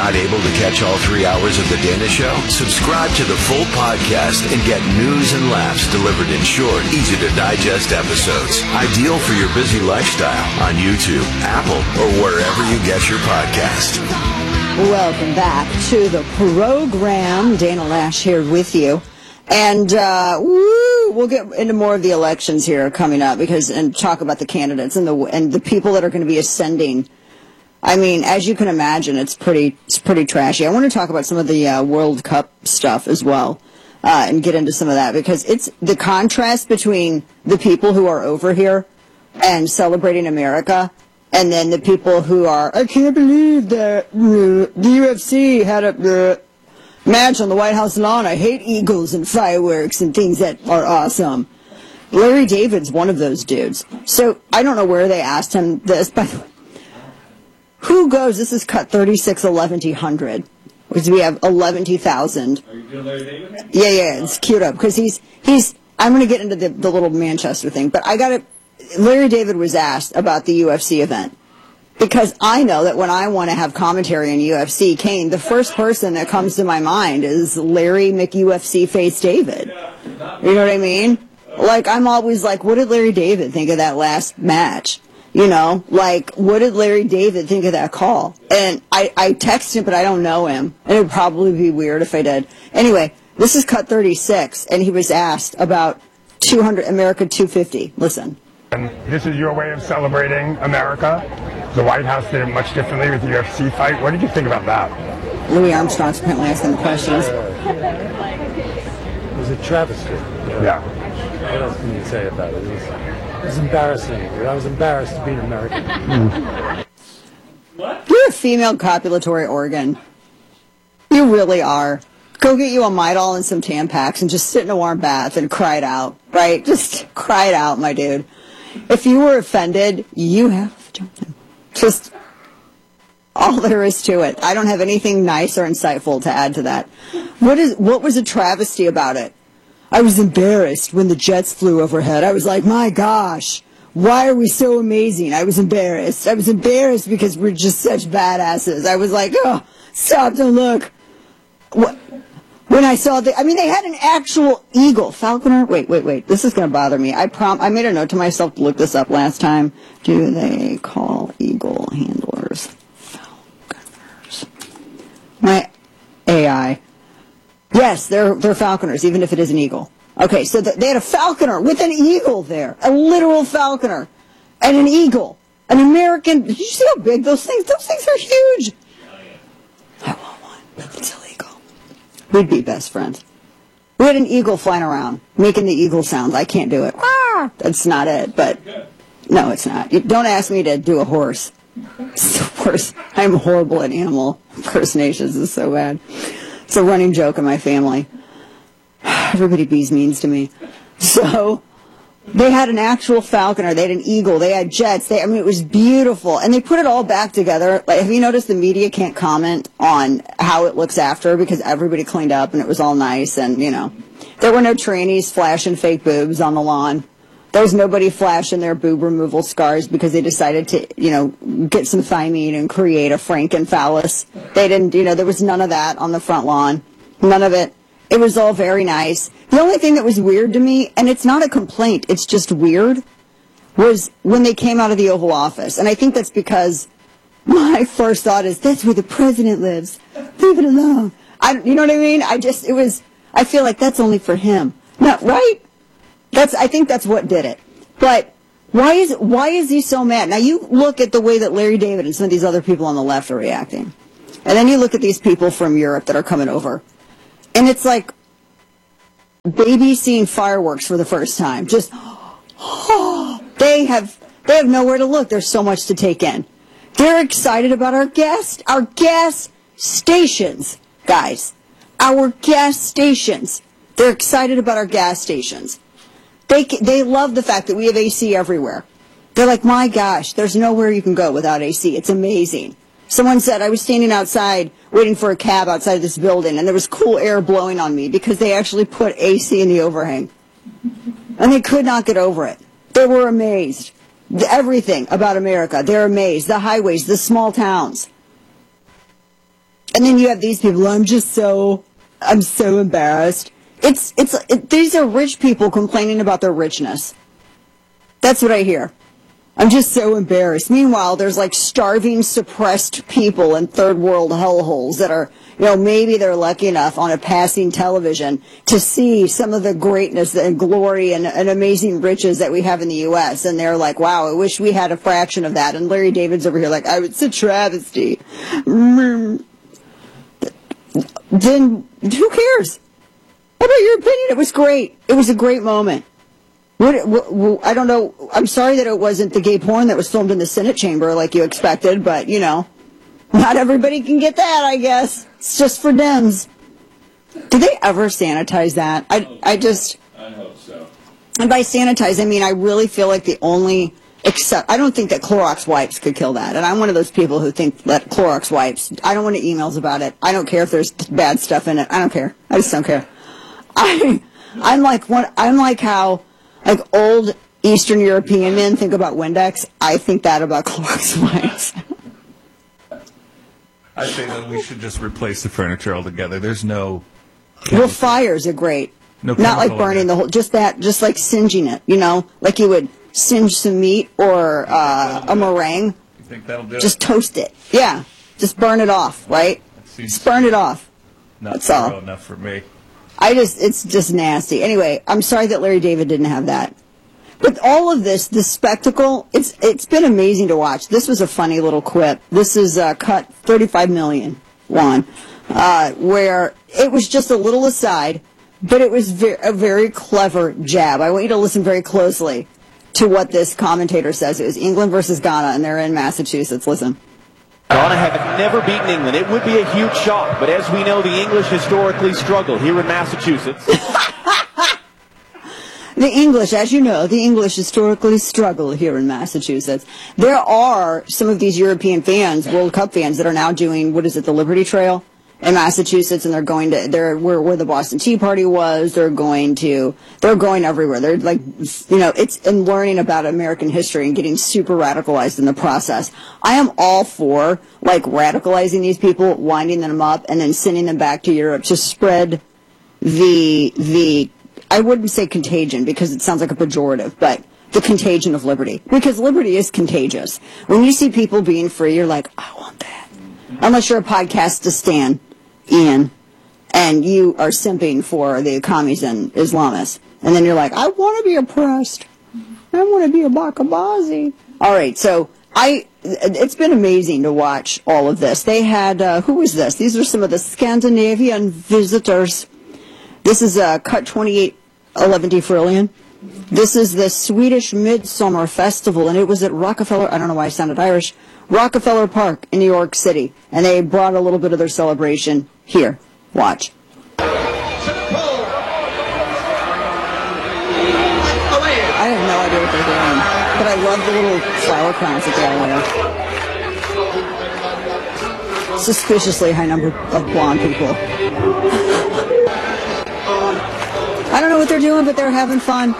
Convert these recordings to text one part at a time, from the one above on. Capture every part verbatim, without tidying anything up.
Not able to catch all three hours of The Dana Show? Subscribe to the full podcast and get news and laughs delivered in short, easy-to-digest episodes. Ideal for your busy lifestyle on YouTube, Apple, or wherever you get your podcast. Welcome back to the program. Dana Loesch here with you. And uh, woo, we'll get into more of the elections here coming up because and talk about the candidates and the and the people that are going to be ascending. I mean, as you can imagine, it's pretty it's pretty trashy. I want to talk about some of the uh, World Cup stuff as well uh, and get into some of that because it's the contrast between the people who are over here and celebrating America and then the people who are, I can't believe that uh, the U F C had a... Uh, match on the White House lawn. I hate eagles and fireworks and things that are awesome. Larry David's one of those dudes. So I don't know where they asked him this, by the way. Who goes? This is cut thirty-six eleven hundred. Because we have eleven thousand. Are you doing Larry David? Yeah, yeah, it's queued up. Because he's, he's, I'm going to get into the, the little Manchester thing, but I got to, Larry David was asked about the U F C event. Because I know that when I want to have commentary in U F C, Kane, the first person that comes to my mind is Larry McU F C Face David. You know what I mean? Like, I'm always like, what did Larry David think of that last match? You know, like, what did Larry David think of that call? And I, I text him, but I don't know him. And it would probably be weird if I did. Anyway, this is cut thirty-six, and he was asked about two hundred America two fifty. Listen. And this is your way of celebrating America. The White House did it much differently with the U F C fight. What did you think about that? Louis Armstrong's apparently asking the questions. It was a travesty. Yeah. What else can you say about it? It was, it was embarrassing. I was embarrassed to be an American. Mm. You're a female copulatory organ. You really are. Go get you a Midol and some Tampax and just sit in a warm bath and cry it out, right? Just cry it out, my dude. If you were offended, you have to. Just all there is to it. I don't have anything nice or insightful to add to that. What is what was a travesty about it? I was embarrassed when the jets flew overhead. I was like, my gosh, why are we so amazing? I was embarrassed. I was embarrassed because we're just such badasses. I was like, oh, stop to look. What? When I saw the, I mean, they had an actual eagle, falconer. Wait, wait, wait. This is going to bother me. I prom. I made a note to myself to look this up last time. Do they call eagle handlers falconers? My A I. Yes, they're they're falconers, even if it is an eagle. Okay, so the, they had a falconer with an eagle there, a literal falconer, and an eagle, an American. Did you see how big those things? Those things are huge. I want one, but it's illegal. We'd be best friends. We had an eagle flying around, making the eagle sounds. I can't do it. Ah! That's not it, but no, it's not. You, don't ask me to do a horse. It's the worst. I'm horrible at animal impersonations. It's so bad. It's a running joke in my family. Everybody bees means to me. So they had an actual falconer. They had an eagle. They had jets. They, I mean, it was beautiful. And they put it all back together. Like, have you noticed the media can't comment on how it looks after because everybody cleaned up and it was all nice and, you know. There were no trannies flashing fake boobs on the lawn. There was nobody flashing their boob removal scars because they decided to, you know, get some thymine and create a frankenphallus. They didn't, you know, there was none of that on the front lawn. None of it. It was all very nice. The only thing that was weird to me, and it's not a complaint, it's just weird, was when they came out of the Oval Office. And I think that's because my first thought is, that's where the president lives. Leave it alone. I, you know what I mean? I just, it was, I feel like that's only for him. No, right? That's, I think that's what did it. But why is, why is he so mad? Now you look at the way that Larry David and some of these other people on the left are reacting. And then you look at these people from Europe that are coming over. And it's like baby seeing fireworks for the first time. Just, oh, they have they have nowhere to look. There's so much to take in. They're excited about our gas, our gas stations, guys. Our gas stations. They're excited about our gas stations. They they love the fact that we have A C everywhere. They're like, my gosh, there's nowhere you can go without A C. It's amazing. Someone said, I was standing outside waiting for a cab outside this building, and there was cool air blowing on me because they actually put A C in the overhang. And they could not get over it. They were amazed. Everything about America, they're amazed. The highways, the small towns. And then you have these people, I'm just so, I'm so embarrassed. It's, it's, it, these are rich people complaining about their richness. That's what I hear. I'm just so embarrassed. Meanwhile, there's like starving, suppressed people in third world hellholes that are, you know, maybe they're lucky enough on a passing television to see some of the greatness and glory and, and amazing riches that we have in the U S And they're like, wow, I wish we had a fraction of that. And Larry David's over here like, oh, it's a travesty. Then who cares? What about your opinion? It was great. It was a great moment. What, what, I don't know. I'm sorry that it wasn't the gay porn that was filmed in the Senate chamber like you expected, but, you know, not everybody can get that, I guess. It's just for Dems. Do they ever sanitize that? I, I just... I hope so. And by sanitize, I mean I really feel like the only... Except, I don't think that Clorox wipes could kill that. And I'm one of those people who think that Clorox wipes, I don't want any emails about it. I don't care if there's bad stuff in it. I don't care. I just don't care. I, I'm like one, I'm like how, like old Eastern European men think about Windex. I think that about Clorox wipes. I think that we should just replace the furniture altogether. There's no... Well, fires are great. No Not like burning the whole, just that, just like singeing it, you know? Like you would singe some meat or uh, a meringue. You think that'll do Just it? toast it. Yeah. Just burn it off, right? Just burn it off. Not That's all. enough for me. I just, it's just nasty. Anyway, I'm sorry that Larry David didn't have that. But all of this, the spectacle, it's it's been amazing to watch. This was a funny little quip. This is uh, cut thirty-five million won, uh, where it was just a little aside, but it was ve- a very clever jab. I want you to listen very closely to what this commentator says. It was England versus Ghana, and they're in Massachusetts. Listen. Ghana have never beaten England. It would be a huge shock, but as we know, the English historically struggle here in Massachusetts. The English, as you know, the English historically struggle here in Massachusetts. There are some of these European fans, World Cup fans, that are now doing, what is it, the Liberty Trail in Massachusetts, and they're going to, they're where, where the Boston Tea Party was, they're going to, they're going everywhere. They're like, you know, it's in learning about American history and getting super radicalized in the process. I am all for, like, radicalizing these people, winding them up, and then sending them back to Europe to spread the, the, I wouldn't say contagion because it sounds like a pejorative, but the contagion of liberty. Because liberty is contagious. When you see people being free, you're like, I want that. Unless you're a podcast-istan, Ian, and you are simping for the commies and Islamists. And then you're like, I want to be oppressed. I want to be a Bakabazi. All right, so I, it's been amazing to watch all of this. They had, uh, who was this? These are some of the Scandinavian visitors. This is uh, cut twenty-eight eleven Frillion. This is the Swedish Midsummer Festival, and it was at Rockefeller, I don't know why I sounded Irish, Rockefeller Park in New York City. And they brought a little bit of their celebration here. Watch. I have no idea what they're doing, but I love the little flower crowns that they all wear. Suspiciously high number of blonde people. I don't know what they're doing, but they're having fun.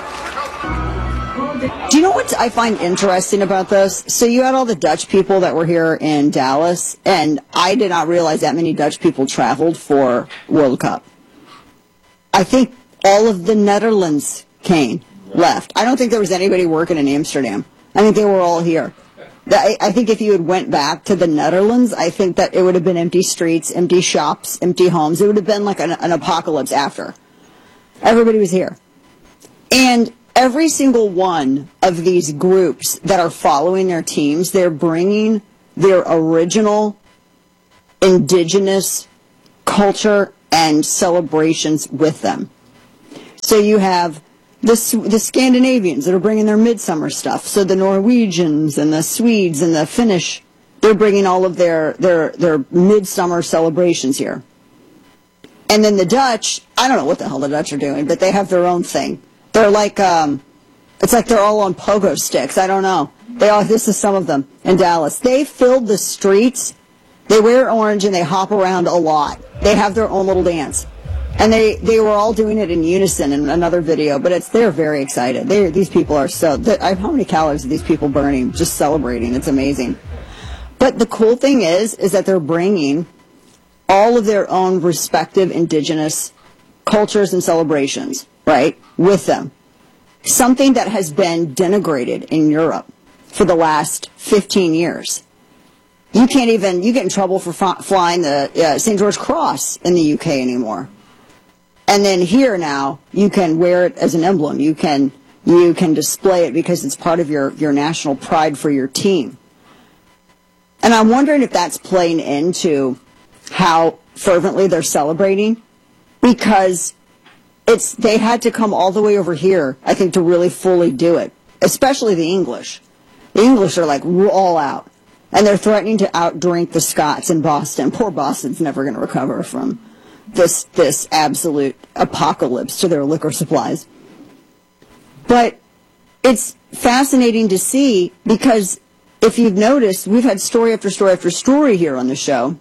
Do you know what I find interesting about this? So you had all the Dutch people that were here in Dallas, and I did not realize that many Dutch people traveled for World Cup. I think all of the Netherlands came, left. I don't think there was anybody working in Amsterdam. I think they were all here. I think if you had went back to the Netherlands, I think that it would have been empty streets, empty shops, empty homes. It would have been like an, an apocalypse after. Everybody was here. And every single one of these groups that are following their teams, they're bringing their original indigenous culture and celebrations with them. So you have the, the Scandinavians that are bringing their midsummer stuff. So the Norwegians and the Swedes and the Finnish, they're bringing all of their, their, their midsummer celebrations here. And then the Dutch, I don't know what the hell the Dutch are doing, but they have their own thing. They're like, um, it's like they're all on pogo sticks. I don't know. They all, this is some of them in Dallas. They filled the streets. They wear orange and they hop around a lot. They have their own little dance. And they, they were all doing it in unison in another video, but it's, they're very excited. They, these people are so, I, how many calories are these people burning just celebrating? It's amazing. But the cool thing is, is that they're bringing all of their own respective indigenous cultures and celebrations, right, with them. Something that has been denigrated in Europe for the last fifteen years. You can't even, you get in trouble for flying the uh, Saint George Cross in the U K anymore. And then here now, you can wear it as an emblem. You can, you can display it because it's part of your, your national pride for your team. And I'm wondering if that's playing into how fervently they're celebrating, because it's, they had to come all the way over here, I think, to really fully do it, especially the English. The English are like all out. And they're threatening to outdrink the Scots in Boston. Poor Boston's never going to recover from this this absolute apocalypse to their liquor supplies. But it's fascinating to see, because if you've noticed, we've had story after story after story here on the show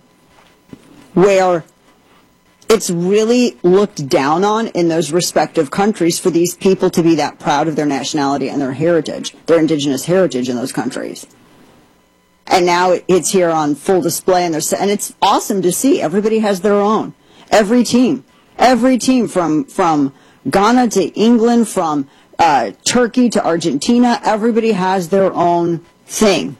where it's really looked down on in those respective countries for these people to be that proud of their nationality and their heritage, their indigenous heritage in those countries. And now it's here on full display, and, and it's awesome to see. Everybody has their own. Every team. Every team from, from Ghana to England, from uh, Turkey to Argentina, everybody has their own thing.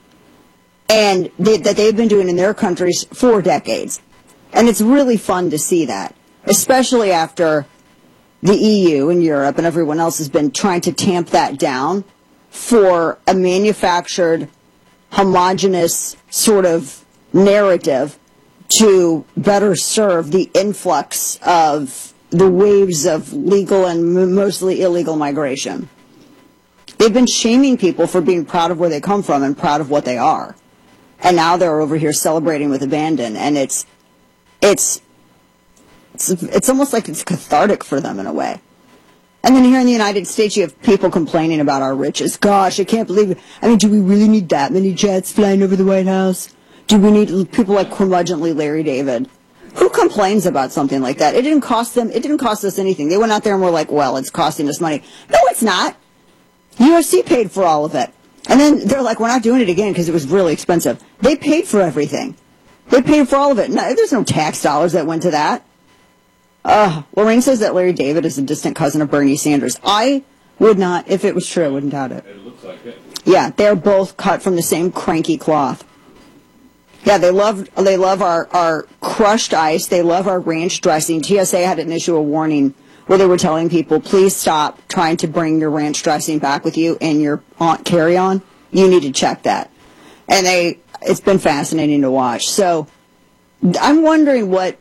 And they, that they've been doing in their countries for decades. And it's really fun to see that, especially after the E U and Europe and everyone else has been trying to tamp that down for a manufactured, homogenous sort of narrative to better serve the influx of the waves of legal and mostly illegal migration. They've been shaming people for being proud of where they come from and proud of what they are. And now they're over here celebrating with abandon, and it's it's it's, it's almost like it's cathartic for them in a way. And then here in the United States, you have people complaining about our riches. Gosh, I can't believe it. I mean, do we really need that many jets flying over the White House? Do we need people like curmudgeonly Larry David? Who complains about something like that? It didn't cost them, it didn't cost us anything. They went out there and were like, well, it's costing us money. No, it's not. U F C paid for all of it. And then they're like, we're not doing it again because it was really expensive. They paid for everything. They paid for all of it. No, there's no tax dollars that went to that. Uh, Lorraine says that Larry David is a distant cousin of Bernie Sanders. I would not, if it was true, I wouldn't doubt it. It looks like it. Yeah, they're both cut from the same cranky cloth. Yeah, they love they love our, our crushed ice. They love our ranch dressing. T S A had an issue a warning where they were telling people, please stop trying to bring your ranch dressing back with you in your carry-on. You need to check that. And they, it's been fascinating to watch. So I'm wondering what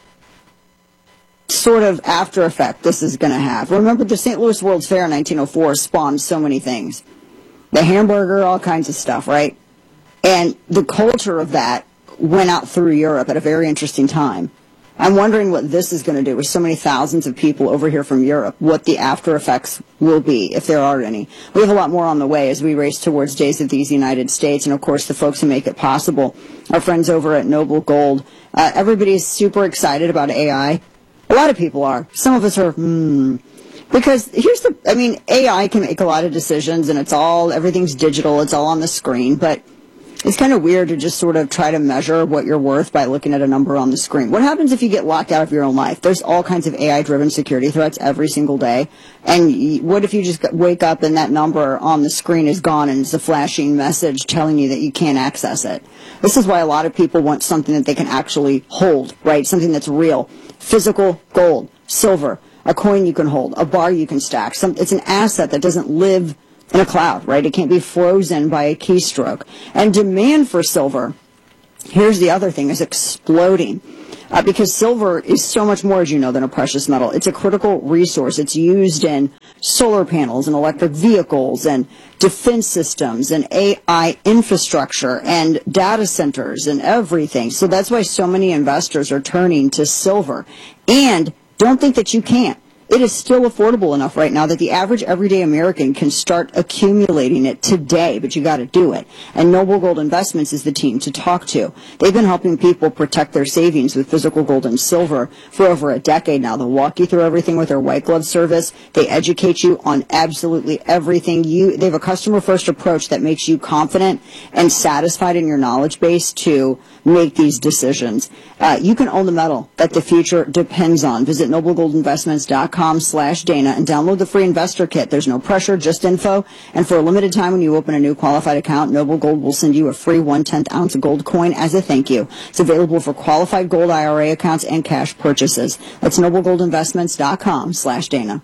sort of after effect this is going to have. Remember, the Saint Louis World's Fair in nineteen oh four spawned so many things. The hamburger, all kinds of stuff, right? And the culture of that went out through Europe at a very interesting time. I'm wondering what this is going to do with so many thousands of people over here from Europe, what the after effects will be, if there are any. We have a lot more on the way as we race towards Days of These United States, and of course the folks who make it possible, our friends over at Noble Gold. Uh, everybody's super excited about A I. A lot of people are. Some of us are, hmm. Because here's the, I mean, A I can make a lot of decisions, and it's all, everything's digital, it's all on the screen, but it's kind of weird to just sort of try to measure what you're worth by looking at a number on the screen. What happens if you get locked out of your own life? There's all kinds of A I-driven security threats every single day. And what if you just wake up and that number on the screen is gone and it's a flashing message telling you that you can't access it? This is why a lot of people want something that they can actually hold, right? Something that's real. Physical gold, silver, a coin you can hold, a bar you can stack. Some, it's an asset that doesn't live in a cloud, right? It can't be frozen by a keystroke. And demand for silver, here's the other thing, is exploding. Uh, because silver is so much more, as you know, than a precious metal. It's a critical resource. It's used in solar panels and electric vehicles and defense systems and A I infrastructure and data centers and everything. So that's why so many investors are turning to silver. And don't think that you can't. it is still affordable enough right now that the average everyday American can start accumulating it today, but you got to do it. And Noble Gold Investments is the team to talk to. They've been helping people protect their savings with physical gold and silver for over a decade now. They'll walk you through everything with their white glove service. They educate you on absolutely everything. You, they have a customer-first approach that makes you confident and satisfied in your knowledge base to make these decisions. Uh, you can own the metal that the future depends on. Visit noble gold investments dot com slash Dana and download the free investor kit. There's no pressure, just info. And for a limited time, when you open a new qualified account, Noble Gold will send you a free one-tenth ounce gold coin as a thank you. It's available for qualified gold I R A accounts and cash purchases. That's noble gold investments dot com slash Dana.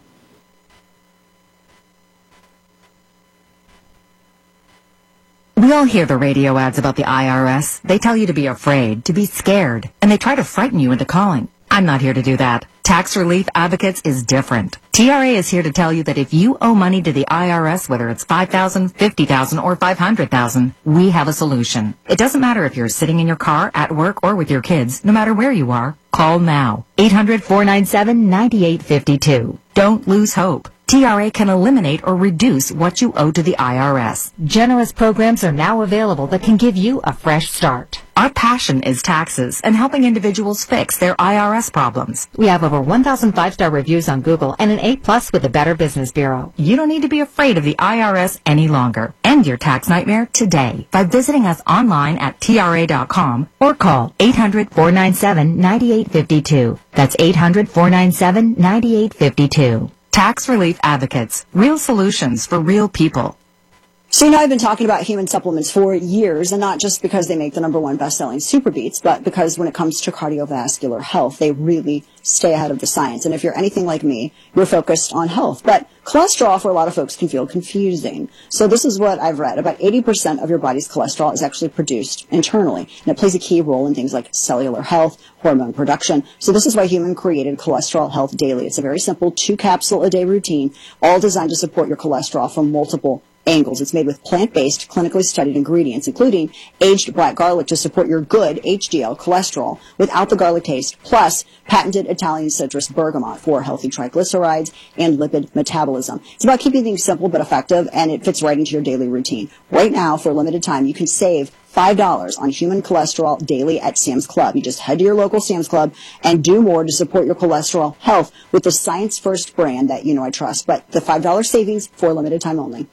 We all hear the radio ads about the I R S. They tell you to be afraid, to be scared, and they try to frighten you into calling. I'm not here to do that. Tax Relief Advocates is different. T R A is here to tell you that if you owe money to the I R S, whether it's five thousand dollars, fifty thousand dollars, or five hundred thousand dollars, we have a solution. It doesn't matter if you're sitting in your car, at work, or with your kids. No matter where you are, call now. eight hundred, four nine seven, nine eight five two. Don't lose hope. T R A can eliminate or reduce what you owe to the I R S. Generous programs are now available that can give you a fresh start. Our passion is taxes and helping individuals fix their I R S problems. We have over one thousand five-star reviews on Google and an A plus with the Better Business Bureau. You don't need to be afraid of the I R S any longer. End your tax nightmare today by visiting us online at T R A dot com or call eight hundred, four nine seven, nine eight five two. That's eight hundred, four nine seven, nine eight five two. Tax Relief Advocates. Real solutions for real people. So, you know, I've been talking about human supplements for years, and not just because they make the number one best-selling Super Beats, but because when it comes to cardiovascular health, they really stay ahead of the science. And if you're anything like me, you're focused on health. But cholesterol, for a lot of folks, can feel confusing. So this is what I've read. About eighty percent of your body's cholesterol is actually produced internally, and it plays a key role in things like cellular health, hormone production. So this is why Human created Cholesterol Health Daily. It's a very simple two-capsule-a-day routine, all designed to support your cholesterol from multiple angles. It's made with plant-based, clinically studied ingredients, including aged black garlic to support your good H D L cholesterol without the garlic taste, plus patented Italian citrus bergamot for healthy triglycerides and lipid metabolism. It's about keeping things simple but effective, and it fits right into your daily routine. Right now, for a limited time, you can save five dollars on Human Cholesterol Daily at Sam's Club. You just head to your local Sam's Club and do more to support your cholesterol health with the Science First brand that you know I trust. But the five dollars savings for a limited time only.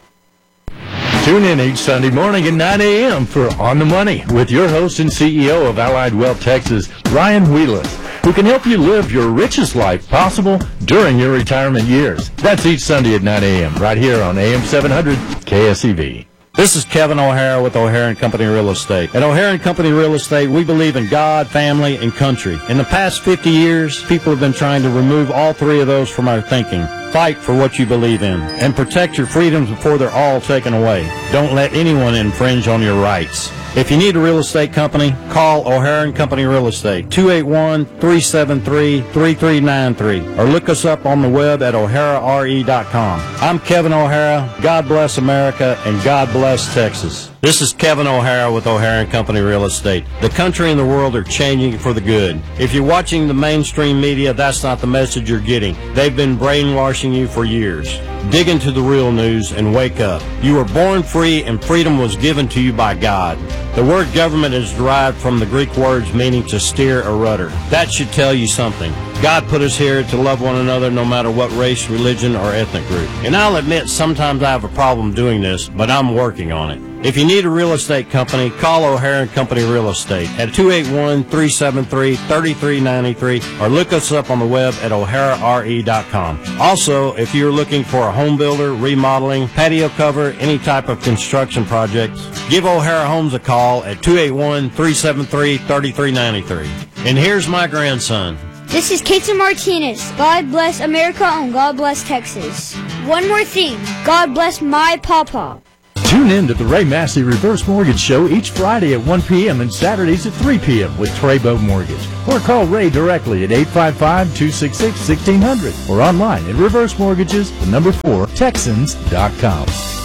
Tune in each Sunday morning at nine a.m. for On the Money with your host and C E O of Allied Wealth Texas, Ryan Wheelis, who can help you live your richest life possible during your retirement years. That's each Sunday at nine a.m. right here on A M seven hundred K S E V. This is Kevin O'Hara with O'Hara and Company Real Estate. At O'Hara and Company Real Estate, we believe in God, family, and country. In the past fifty years, people have been trying to remove all three of those from our thinking. Fight for what you believe in and protect your freedoms before they're all taken away. Don't let anyone infringe on your rights. If you need a real estate company, call O'Hara and Company Real Estate, two eight one, three seven three, three three nine three, or look us up on the web at o'hara r e dot com. I'm Kevin O'Hara. God bless America, and God bless Texas. This is Kevin O'Hara with O'Hara and Company Real Estate. The country and the world are changing for the good. If you're watching the mainstream media, that's not the message you're getting. They've been brainwashing you for years. Dig into the real news and wake up. You were born free, and freedom was given to you by God. The word government is derived from the Greek words meaning to steer a rudder. That should tell you something. God put us here to love one another no matter what race, religion, or ethnic group. And I'll admit sometimes I have a problem doing this, but I'm working on it. If you need a real estate company, call O'Hara and Company Real Estate at two eight one, three seven three, three three nine three or look us up on the web at o'hara r e dot com. Also, if you're looking for a home builder, remodeling, patio cover, any type of construction projects, give O'Hara Homes a call at two eight one, three seven three, three three nine three. And here's my grandson. This is Katie Martinez. God bless America and God bless Texas. One more thing. God bless my papa. Tune in to the Ray Massey Reverse Mortgage Show each Friday at one p.m. and Saturdays at three p.m. with Treybo Mortgage. Or call Ray directly at eight five five, two six six, one six zero zero or online at reverse mortgages, the number four, texans dot com.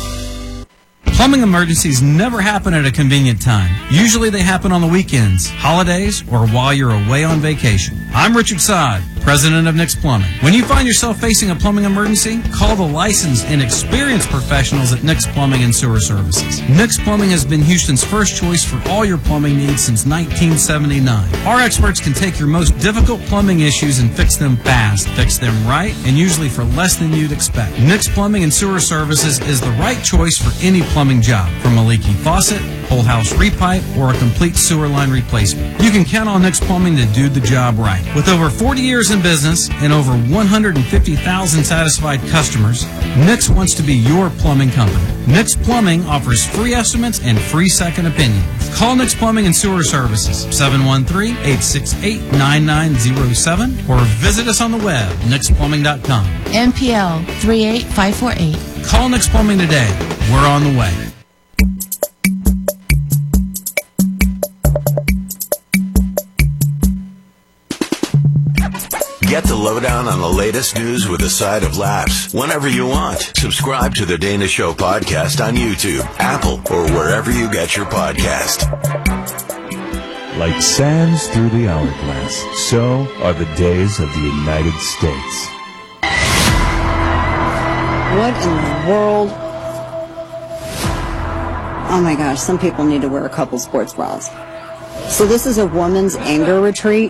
Plumbing emergencies never happen at a convenient time. Usually they happen on the weekends, holidays, or while you're away on vacation. I'm Richard Sod, president of Nick's Plumbing. When you find yourself facing a plumbing emergency, call the licensed and experienced professionals at Nick's Plumbing and Sewer Services. Nick's Plumbing has been Houston's first choice for all your plumbing needs since nineteen seventy-nine. Our experts can take your most difficult plumbing issues and fix them fast, fix them right, and usually for less than you'd expect. Nick's Plumbing and Sewer Services is the right choice for any plumbing job, from a leaky faucet, whole house repipe, or a complete sewer line replacement. You can count on Nick's Plumbing to do the job right. With over forty years in business and over one hundred fifty thousand satisfied customers, Nick's wants to be your plumbing company. Nick's Plumbing offers free estimates and free second opinions. Call Nick's Plumbing and Sewer Services, seven one three, eight six eight, nine nine zero seven, or visit us on the web, nix plumbing dot com. N P L three eight five four eight. Call Nick's Plumbing today. We're on the way. Get the lowdown on the latest news with a side of laughs whenever you want. Subscribe to the Dana Show podcast on YouTube, Apple, or wherever you get your podcast. Like sands through the hourglass, so are the days of the United States. What in the world? Oh my gosh, some people need to wear a couple sports bras. So this is a woman's anger retreat.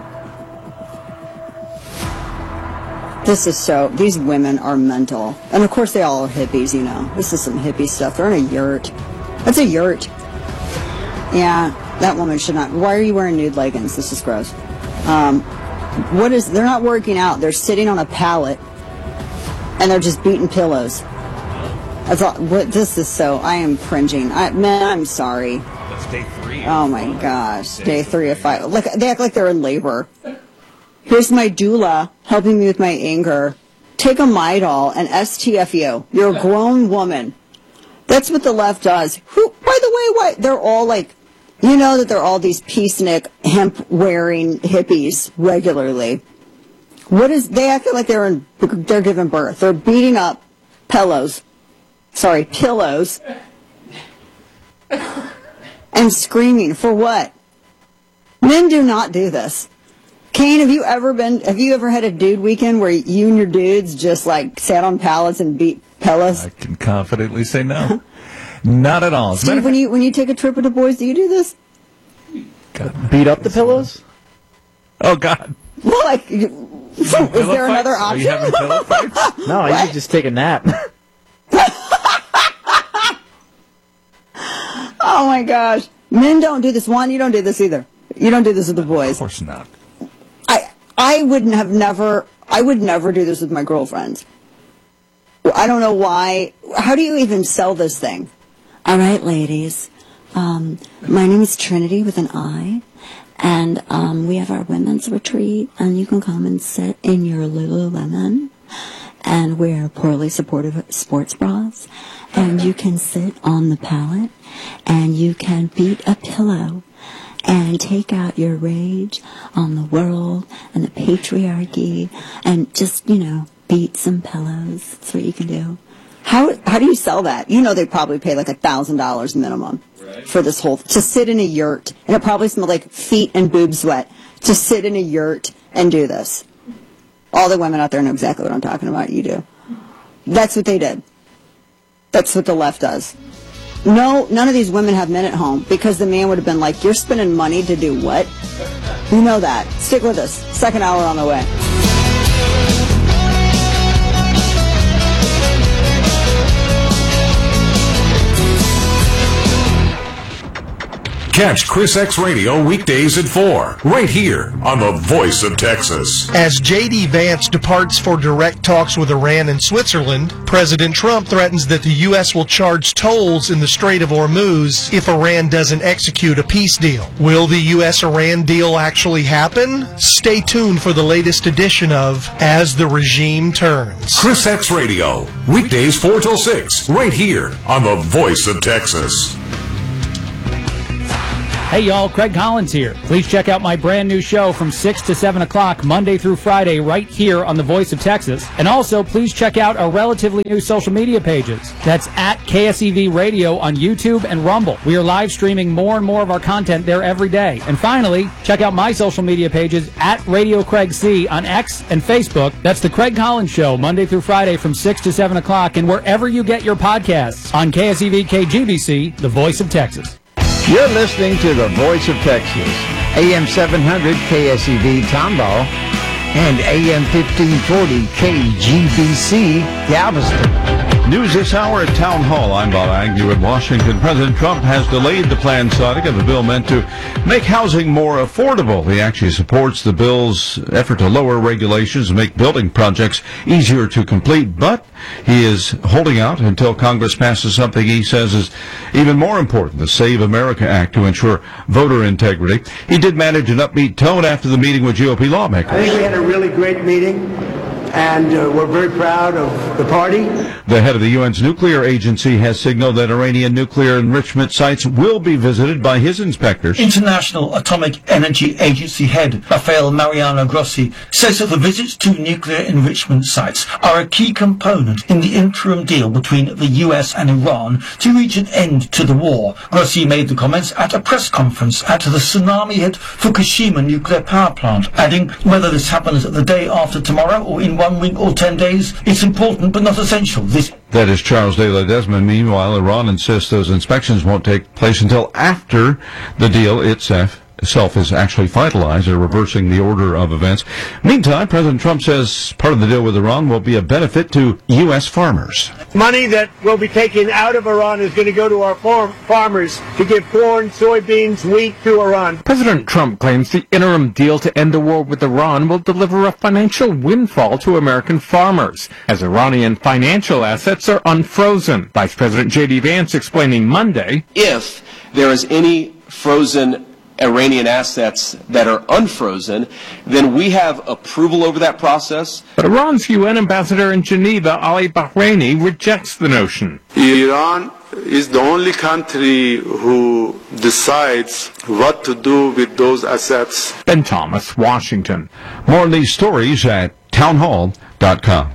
This is so, these women are mental. And of course they all are hippies, you know. This is some hippie stuff. They're in a yurt. That's a yurt. Yeah, that woman should not. Why are you wearing nude leggings? This is gross. Um, what is, they're not working out. They're sitting on a pallet and they're just beating pillows. That's all, what, this is so, I am cringing. I, man, I'm sorry. That's day three. Oh my gosh, day three of five. Look, they act like they're in labor. Here's my doula helping me with my anger. Take a Midol and S T F U. You're a grown woman. That's what the left does. Who, by the way, why they're all like, you know that they're all these peacenik, hemp-wearing hippies regularly. What is, they act like they're in, they're giving birth. They're beating up pillows. Sorry, pillows. And screaming. For what? Men do not do this. Kane, have you ever been, have you ever had a dude weekend where you and your dudes just like sat on pallets and beat pillows? I can confidently say no. Not at all. Steve, when you, when you take a trip with the boys, do you do this? God, beat up the pillows? Oh, God. Well, like, is there another option? Are you having pillow fights? No, I usually just take a nap. Oh my gosh. Men don't do this. Juan, you don't do this either. You don't do this with the boys. Of course not. I I wouldn't have never, I would never do this with my girlfriends. I don't know why. How do you even sell this thing? All right, ladies. Um, my name is Trinity with an I. And um, we have our women's retreat. And you can come and sit in your Lululemon and wear poorly supportive sports bras. And you can sit on the pallet. And you can beat a pillow. And take out your rage on the world and the patriarchy and just, you know, beat some pillows. That's what you can do. How how do you sell that? You know they probably pay like a thousand dollars minimum right. for this whole, to sit in a yurt. And it probably smells like feet and boob sweat to sit in a yurt and do this. All the women out there know exactly what I'm talking about. You do. That's what they did. That's what the left does. No, none of these women have men at home because the man would have been like, you're spending money to do what? You know that. Stick with us. Second hour on the way. Catch Chris X Radio weekdays at four, right here on the Voice of Texas. As J D. Vance departs for direct talks with Iran and Switzerland, President Trump threatens that the U S will charge tolls in the Strait of Hormuz if Iran doesn't execute a peace deal. Will the U S Iran deal actually happen? Stay tuned for the latest edition of As the Regime Turns. Chris X Radio, weekdays four till six, right here on the Voice of Texas. Hey y'all, Craig Collins here. Please check out my brand new show from six to seven o'clock Monday through Friday right here on The Voice of Texas. And also, please check out our relatively new social media pages. That's at K S E V Radio on YouTube and Rumble. We are live streaming more and more of our content there every day. And finally, check out my social media pages at Radio Craig C on X and Facebook. That's The Craig Collins Show, Monday through Friday from six to seven o'clock, and wherever you get your podcasts on K S E V K G B C, The Voice of Texas. You're listening to The Voice of Texas, A M seven hundred K S E V Tomball and A M fifteen forty K G B C Galveston. News this hour at Town Hall. I'm Bob Agnew in Washington. President Trump has delayed the planned signing of a bill meant to make housing more affordable. He actually supports the bill's effort to lower regulations and make building projects easier to complete, but he is holding out until Congress passes something he says is even more important, the Save America Act, to ensure voter integrity. He did manage an upbeat tone after the meeting with G O P lawmakers. I think we had a really great meeting, and uh, we're very proud of the party. The head of the U N's nuclear agency has signaled that Iranian nuclear enrichment sites will be visited by his inspectors. International Atomic Energy Agency head Rafael Mariano Grossi says that the visits to nuclear enrichment sites are a key component in the interim deal between the U S and Iran to reach an end to the war. Grossi made the comments at a press conference at the tsunami-hit Fukushima nuclear power plant, adding, whether this happens the day after tomorrow or in one week or ten days, it's important but not essential. This That is Charles de Ledesma. Meanwhile, Iran insists those inspections won't take place until after the deal itself itself is actually finalized, or reversing the order of events. Meantime, President Trump says part of the deal with Iran will be a benefit to U S farmers. Money that will be taken out of Iran is going to go to our farm farmers to give corn, soybeans, wheat to Iran. President Trump claims the interim deal to end the war with Iran will deliver a financial windfall to American farmers, as Iranian financial assets are unfrozen. Vice President J D Vance explaining Monday, if there is any frozen Iranian assets that are unfrozen, then we have approval over that process. But Iran's U N ambassador in Geneva, Ali Bahraini, rejects the notion. Iran is the only country who decides what to do with those assets. Ben Thomas, Washington. More on these stories at town hall dot com.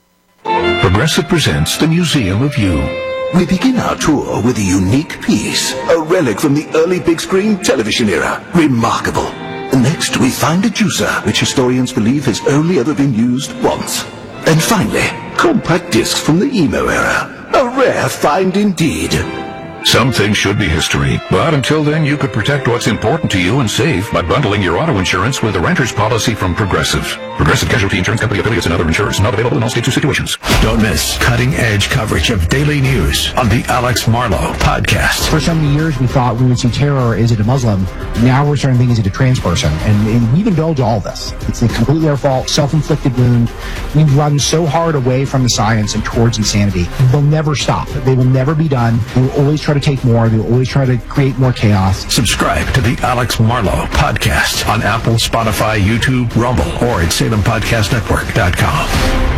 Progressive presents the Museum of You. We begin our tour with a unique piece, a relic from the early big screen television era. Remarkable. Next, we find a juicer, which historians believe has only ever been used once. And finally, compact discs from the emo era. A rare find indeed. Some things should be history, but until then you could protect what's important to you and save by bundling your auto insurance with a renter's policy from Progressive. Progressive Casualty Insurance Company affiliates and other insurers, not available in all states or situations. Don't miss cutting-edge coverage of daily news on the Alex Marlow Podcast. For so many years we thought we would see terror, is it a Muslim? Now we're starting to think, is it a trans person? And, and we've indulged all this. It's completely our fault, self-inflicted wound. We've run so hard away from the science and towards insanity. They'll never stop. They will never be done. They will always try to take more. They will always try to create more chaos. Subscribe to the Alex Marlow Podcast on Apple, Spotify, YouTube, Rumble, or at Salem Podcast Network dot com.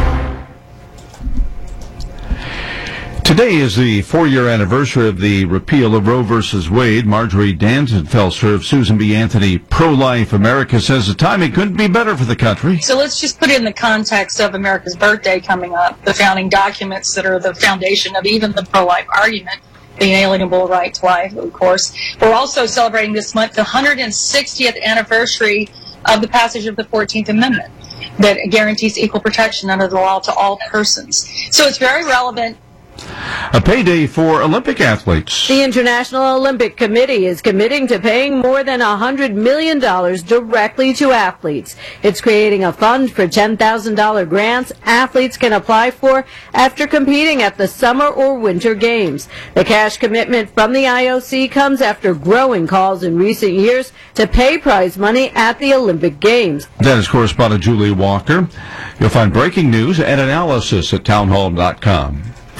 Today is the four-year anniversary of the repeal of Roe versus Wade. Marjorie Danzenfelser of Susan B. Anthony Pro-Life America says the timing couldn't be better for the country. So let's just put it in the context of America's birthday coming up, the founding documents that are the foundation of even the pro-life argument, the inalienable right to life, of course. We're also celebrating this month the one hundred sixtieth anniversary of the passage of the fourteenth Amendment that guarantees equal protection under the law to all persons. So it's very relevant. A payday for Olympic athletes. The International Olympic Committee is committing to paying more than one hundred million dollars directly to athletes. It's creating a fund for ten thousand dollars grants athletes can apply for after competing at the Summer or Winter Games. The cash commitment from the I O C comes after growing calls in recent years to pay prize money at the Olympic Games. That is correspondent Julie Walker. You'll find breaking news and analysis at town hall dot com.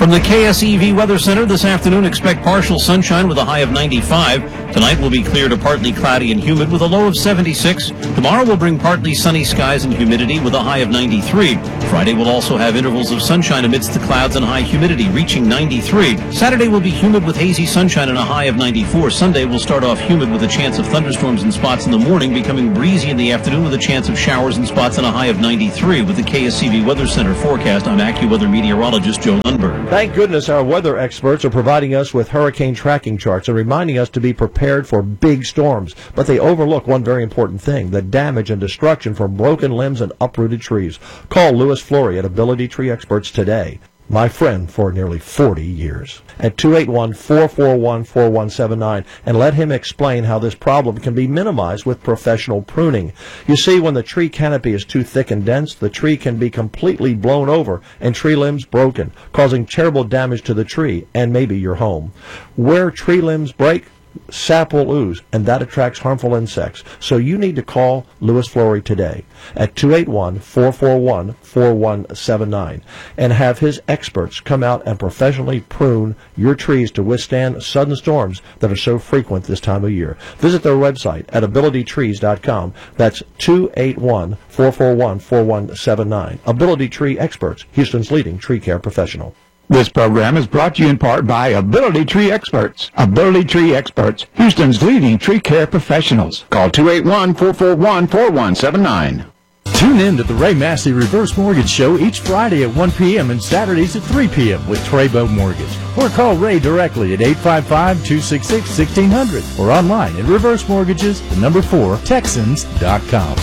From the K S E V Weather Center this afternoon, expect partial sunshine with a high of ninety-five. Tonight will be clear to partly cloudy and humid with a low of seventy-six. Tomorrow will bring partly sunny skies and humidity with a high of ninety-three. Friday will also have intervals of sunshine amidst the clouds and high humidity reaching ninety-three. Saturday will be humid with hazy sunshine and a high of ninety-four. Sunday will start off humid with a chance of thunderstorms and spots in the morning, becoming breezy in the afternoon with a chance of showers and spots and a high of ninety-three. With the K S E V Weather Center forecast, I'm AccuWeather meteorologist Joe Lundberg. Thank goodness our weather experts are providing us with hurricane tracking charts and reminding us to be prepared for big storms. But they overlook one very important thing, the damage and destruction from broken limbs and uprooted trees. Call Louis Flory at Ability Tree Experts today. My friend for nearly forty years. At two eight one, four four one, four one seven nine, and let him explain how this problem can be minimized with professional pruning. You see, when the tree canopy is too thick and dense, the tree can be completely blown over and tree limbs broken, causing terrible damage to the tree and maybe your home. Where tree limbs break, sap will ooze, and that attracts harmful insects. So you need to call Louis Flory today at two eight one, four four one, four one seven nine and have his experts come out and professionally prune your trees to withstand sudden storms that are so frequent this time of year. Visit their website at ability trees dot com. That's two eight one, four four one, four one seven nine. Ability Tree Experts, Houston's leading tree care professional. This program is brought to you in part by Ability Tree Experts. Ability Tree Experts, Houston's leading tree care professionals. Call two eight one, four four one, four one seven nine. Tune in to the Ray Massey Reverse Mortgage Show each Friday at one p.m. and Saturdays at three p.m. with Treybo Mortgage. Or call Ray directly at eight five five, two six six, one six zero zero or online at reverse mortgages, the number four, Texans dot com.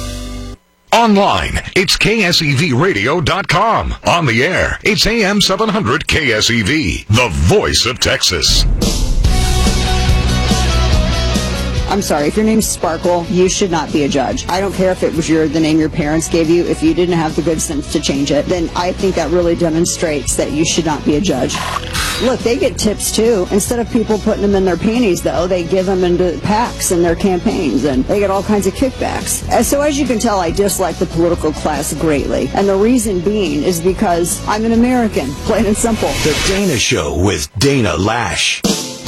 Online, it's K S E V radio dot com. On the air, it's A M seven hundred K S E V, the voice of Texas. I'm sorry, if your name's Sparkle, you should not be a judge. I don't care if it was your the name your parents gave you. If you didn't have the good sense to change it, then I think that really demonstrates that you should not be a judge. Look, they get tips too. Instead of people putting them in their panties, though, they give them into PACs in their campaigns, and they get all kinds of kickbacks. And so as you can tell, I dislike the political class greatly. And the reason being is because I'm an American, plain and simple. The Dana Show with Dana Lash.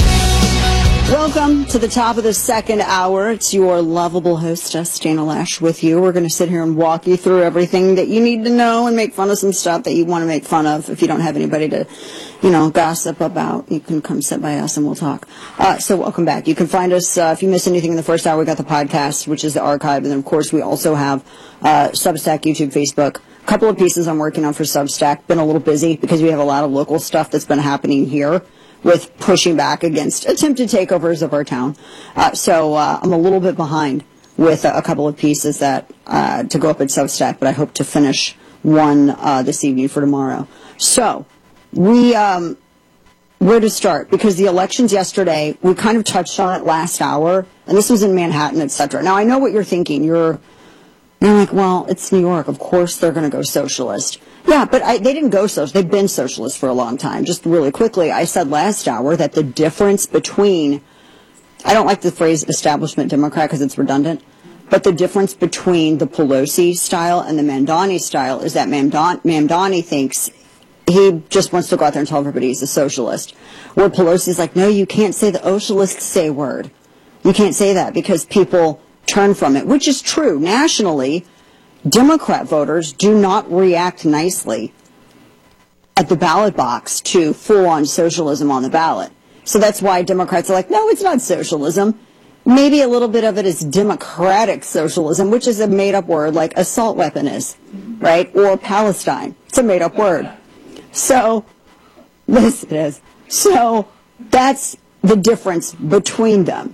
Welcome to the top of the second hour. It's your lovable hostess, Dana Lash, with you. We're going to sit here and walk you through everything that you need to know and make fun of some stuff that you want to make fun of. If you don't have anybody to, you know, gossip about, you can come sit by us and we'll talk. Uh, so welcome back. You can find us, uh, if you missed anything in the first hour, we got the podcast, which is the archive. And then, of course, we also have uh, Substack, YouTube, Facebook. A couple of pieces I'm working on for Substack. Been a little busy because we have a lot of local stuff that's been happening here with pushing back against attempted takeovers of our town. Uh, so uh, I'm a little bit behind with a, a couple of pieces that uh, to go up at Substack, but I hope to finish one uh, this evening for tomorrow. So we, um, where to start? Because the elections yesterday, we kind of touched on it last hour, and this was in Manhattan, et cetera. Now, I know what you're thinking. You're, you're like, well, it's New York. Of course they're going to go socialist. Yeah, but I, they didn't go socialist. They've been socialist for a long time. Just really quickly, I said last hour that the difference between, I don't like the phrase establishment Democrat because it's redundant, but the difference between the Pelosi style and the Mamdani style is that Mamdani, Mamdani thinks he just wants to go out there and tell everybody he's a socialist. Where Pelosi's like, no, you can't say the socialists say word. You can't say that because people turn from it, which is true. Nationally, Democrat voters do not react nicely at the ballot box to full-on socialism on the ballot. So that's why Democrats are like, no, it's not socialism. Maybe a little bit of it is democratic socialism, which is a made-up word like assault weapon is, right? Or Palestine. It's a made-up word. So, this it is. So, that's the difference between them.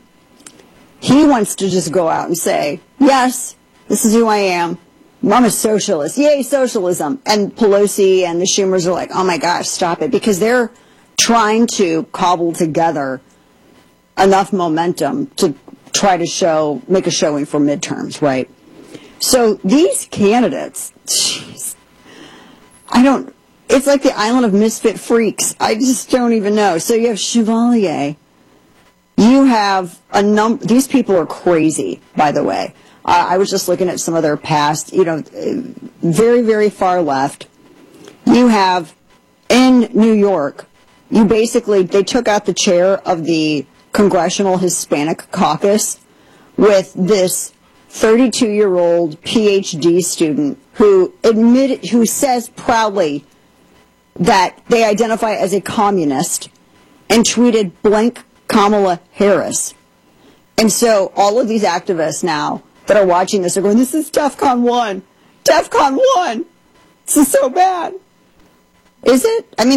He wants to just go out and say, yes, this is who I am. I'm a socialist. Yay, socialism. And Pelosi and the Schumers are like, oh my gosh, stop it. Because they're trying to cobble together enough momentum to try to show, make a showing for midterms, right? So these candidates, geez, I don't, it's like the island of misfit freaks. I just don't even know. So you have Chevalier. You have a number, these people are crazy, by the way. Uh, I was just looking at some of their past, you know, very, very far left. You have in New York, you basically, they took out the chair of the Congressional Hispanic Caucus with this thirty-two-year-old P H D student who admitted, who says proudly that they identify as a communist and tweeted blank Kamala Harris. And so all of these activists now that are watching this are going, this is DEFCON one. DEFCON one. This is so bad. Is it? I mean,